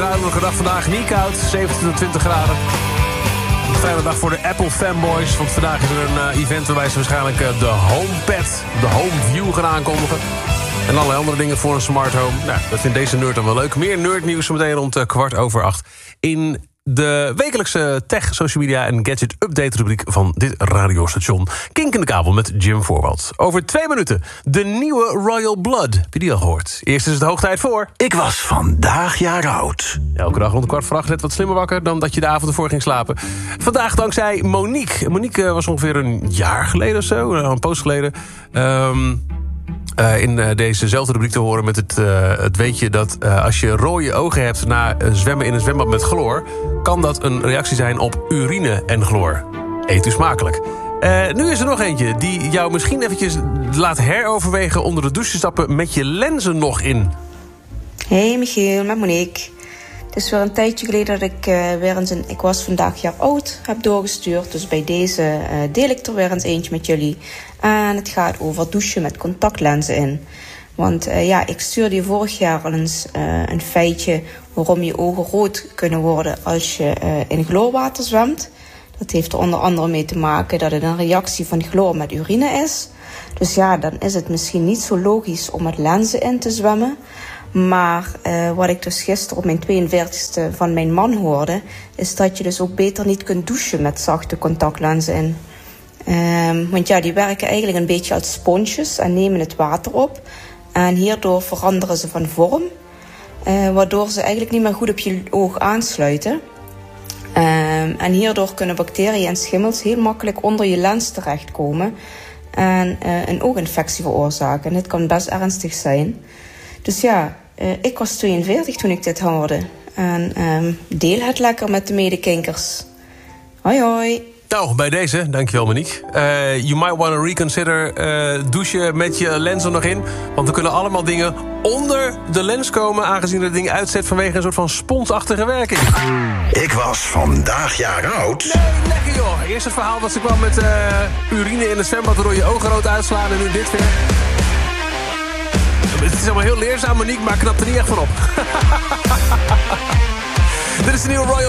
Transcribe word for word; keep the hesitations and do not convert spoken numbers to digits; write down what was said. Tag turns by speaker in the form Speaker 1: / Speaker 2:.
Speaker 1: Ruimelijke dag vandaag, niet koud, zeventien tot twintig graden. Een fijne dag voor de Apple fanboys, want vandaag is er een uh, event waarbij ze waarschijnlijk uh, de HomePad, de HomeView gaan aankondigen. En allerlei andere dingen voor een smart home. Nou, dat vindt deze nerd dan wel leuk. Meer nerdnieuws zometeen rond uh, kwart over acht. In de wekelijkse tech, social media en gadget update rubriek van dit radiostation. Kink in de kabel met Jim Voorwald. Over twee minuten de nieuwe Royal Blood. Heb je die al gehoord? Eerst is het hoog tijd voor...
Speaker 2: Ik was vandaag jaar oud.
Speaker 1: Elke dag rond kwart voor acht net wat slimmer wakker dan dat je de avond ervoor ging slapen. Vandaag dankzij Monique. Monique was ongeveer een jaar geleden of zo, een post geleden... Um, Uh, in uh, dezezelfde rubriek te horen met het, uh, het weetje dat uh, als je rode ogen hebt na uh, zwemmen in een zwembad met chloor, kan dat een reactie zijn op urine en chloor. Eet u smakelijk. Uh, nu is er nog eentje die jou misschien eventjes laat heroverwegen onder de douche stappen met je lenzen nog in.
Speaker 3: Hey Michiel, met Monique. Het is weer een tijdje geleden dat ik uh, weer eens een Ik was vandaag jaar oud heb doorgestuurd. Dus bij deze uh, deel ik er weer eens eentje met jullie. En het gaat over douchen met contactlenzen in. Want uh, ja, ik stuurde je vorig jaar al eens uh, een feitje waarom je ogen rood kunnen worden als je uh, in chloorwater zwemt. Dat heeft er onder andere mee te maken dat het een reactie van chloor met urine is. Dus ja, dan is het misschien niet zo logisch om met lenzen in te zwemmen. Maar uh, wat ik dus gisteren op mijn tweeënveertigste van mijn man hoorde, is dat je dus ook beter niet kunt douchen met zachte contactlenzen in. Um, want ja, die werken eigenlijk een beetje als sponsjes en nemen het water op. En hierdoor veranderen ze van vorm, uh, waardoor ze eigenlijk niet meer goed op je oog aansluiten. Um, en hierdoor kunnen bacteriën en schimmels heel makkelijk onder je lens terechtkomen en uh, een ooginfectie veroorzaken. En dit kan best ernstig zijn. Dus ja, uh, ik was tweeënveertig toen ik dit hoorde. En um, deel het lekker met de medekinkers. Hoi hoi.
Speaker 1: Nou, bij deze, dankjewel Monique. Uh, you might want to reconsider uh, douchen met je lens er nog in. Want er kunnen allemaal dingen onder de lens komen, aangezien het ding uitzet vanwege een soort van sponsachtige werking.
Speaker 2: Ik was vandaag jaar oud.
Speaker 1: Nee, lekker joh. Eerst het verhaal dat ze kwam met uh, urine in het zwembad waardoor je ogen rood uitslaan en nu dit weer. Het is allemaal heel leerzaam, Monique, maar knapt er niet echt van op. Dit is de nieuwe Royal